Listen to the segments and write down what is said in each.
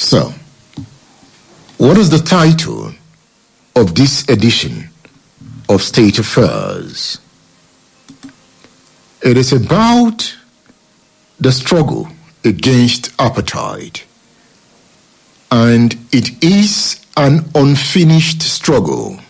So, what is the title of this edition of State Affairs? It is about the struggle against apartheid, and it is an unfinished struggle.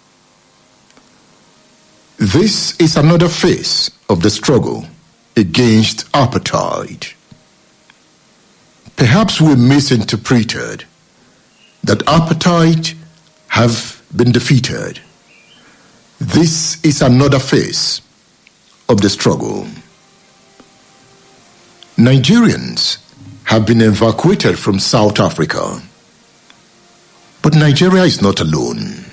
This is another phase of the struggle against apartheid. Perhaps we misinterpreted that apartheid have been defeated. This is another phase of the struggle. Nigerians have been evacuated from South Africa, but Nigeria is not alone.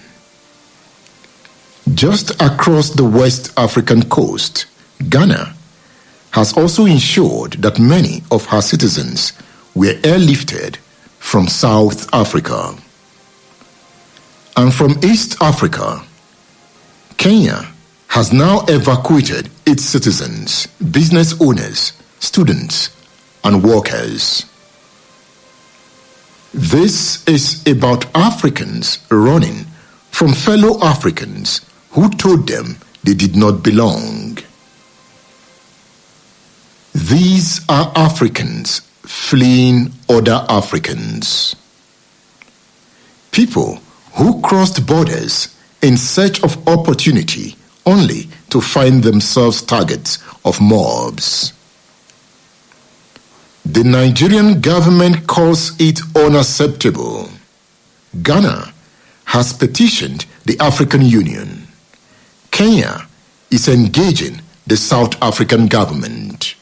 Just across the West African coast, Ghana has also ensured that many of her citizens were airlifted from South Africa. And from East Africa, Kenya has now evacuated its citizens, business owners, students, and workers. This is about Africans running from fellow Africans who told them they did not belong. These are Africans fleeing other Africans. People who crossed borders in search of opportunity only to find themselves targets of mobs. The Nigerian government calls it unacceptable. Ghana has petitioned the African Union. Kenya is engaging the South African government.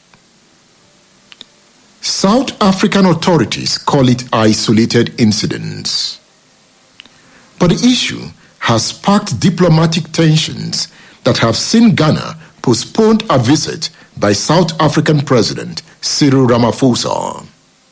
South African authorities call it isolated incidents. But the issue has sparked diplomatic tensions that have seen Ghana postpone a visit by South African President Cyril Ramaphosa.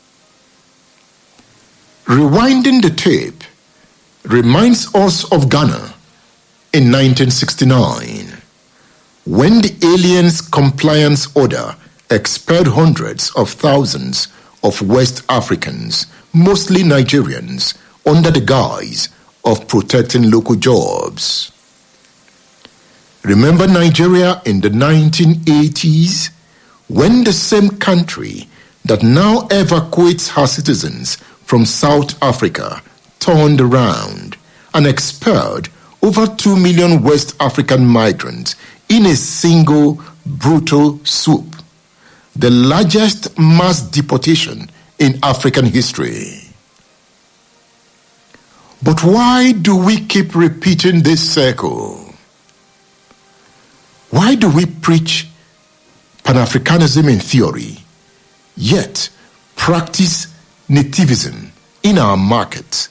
Rewinding the tape reminds us of Ghana in 1969, when the Aliens Compliance Order expelled hundreds of thousands of West Africans, mostly Nigerians, under the guise of protecting local jobs. Remember Nigeria in the 1980s, when the same country that now evacuates her citizens from South Africa turned around and expelled over 2 million West African migrants in a single brutal swoop, the largest mass deportation in African history. But why do we keep repeating this circle? Why do we preach Pan-Africanism in theory, yet practice nativism in our markets?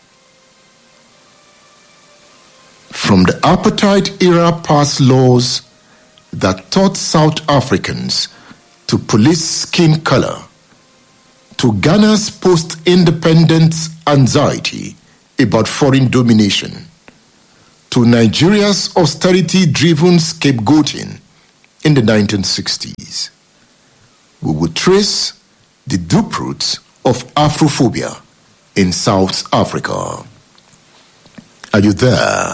From the apartheid era passed laws that taught South Africans to police skin color, to Ghana's post-independence anxiety about foreign domination, to Nigeria's austerity-driven scapegoating in the 1960s. We will trace the deep roots of Afrophobia in South Africa. Are you there?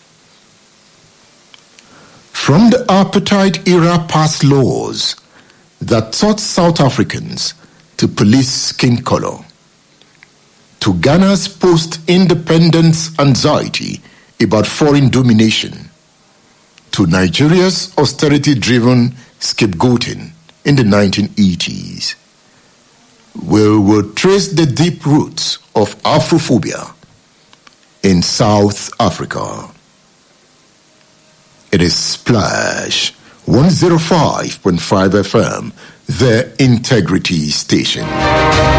From the apartheid era passed laws that taught South Africans to police skin color, to Ghana's post-independence anxiety about foreign domination, to Nigeria's austerity-driven scapegoating in the 1980s, we will trace the deep roots of Afrophobia in South Africa. It is Splash 105.5 FM, the Integrity Station.